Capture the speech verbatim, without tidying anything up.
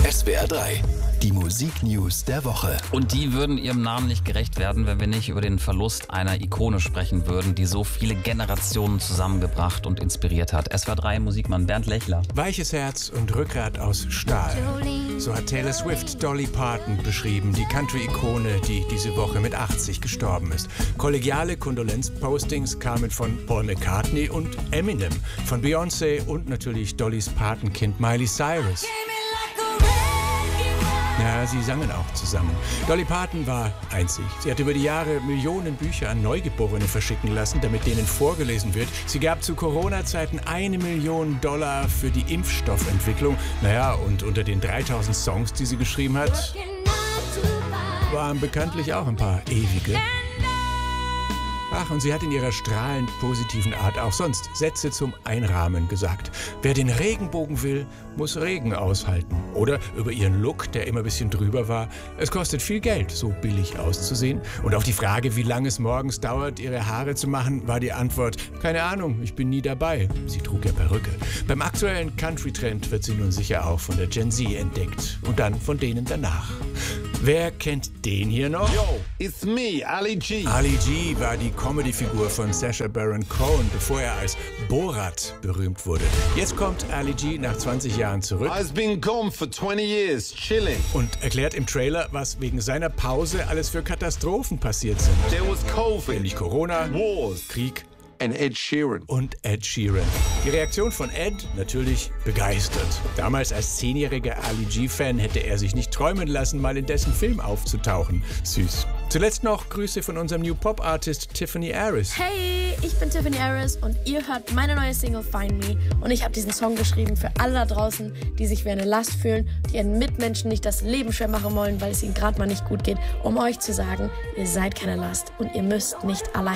S W R drei, die Musiknews der Woche. Und die würden ihrem Namen nicht gerecht werden, wenn wir nicht über den Verlust einer Ikone sprechen würden, die so viele Generationen zusammengebracht und inspiriert hat. S W R drei Musikmann Bernd Lechler. Weiches Herz und Rückgrat aus Stahl. So hat Taylor Swift Dolly Parton beschrieben, die Country-Ikone, die diese Woche mit achtzig gestorben ist. Kollegiale Kondolenzpostings kamen von Paul McCartney und Eminem, von Beyoncé und natürlich Dollys Patenkind Miley Cyrus. Ja, sie sangen auch zusammen. Dolly Parton war einzig. Sie hat über die Jahre Millionen Bücher an Neugeborene verschicken lassen, damit denen vorgelesen wird. Sie gab zu Corona-Zeiten eine Million Dollar für die Impfstoffentwicklung. Naja, und unter den dreitausend Songs, die sie geschrieben hat, waren bekanntlich auch ein paar ewige. Ach, und sie hat in ihrer strahlend positiven Art auch sonst Sätze zum Einrahmen gesagt. Wer den Regenbogen will, muss Regen aushalten. Oder über ihren Look, der immer ein bisschen drüber war. Es kostet viel Geld, so billig auszusehen. Und auf die Frage, wie lange es morgens dauert, ihre Haare zu machen, war die Antwort: keine Ahnung, ich bin nie dabei. Sie trug ja Perücke. Beim aktuellen Country-Trend wird sie nun sicher auch von der Gen Z entdeckt. Und dann von denen danach. Wer kennt den hier noch? Yo, it's me, Ali G. Ali G war die Comedy-Figur von Sacha Baron Cohen, bevor er als Borat berühmt wurde. Jetzt kommt Ali G nach zwanzig Jahren zurück. I've been gone for twenty years, chilling. Und erklärt im Trailer, was wegen seiner Pause alles für Katastrophen passiert sind. There was COVID, Nämlich Corona, wars, Krieg and Ed Sheeran. und Ed Sheeran. Die Reaktion von Ed natürlich begeistert. Damals als zehnjähriger Ali G-Fan hätte er sich nicht träumen lassen, mal in dessen Film aufzutauchen. Süß. Zuletzt noch Grüße von unserem New Pop-Artist Tiffany Harris. Hey, ich bin Tiffany Harris und ihr hört meine neue Single Find Me. Und ich habe diesen Song geschrieben für alle da draußen, die sich wie eine Last fühlen, die ihren Mitmenschen nicht das Leben schwer machen wollen, weil es ihnen gerade mal nicht gut geht, um euch zu sagen, ihr seid keine Last und ihr müsst nicht allein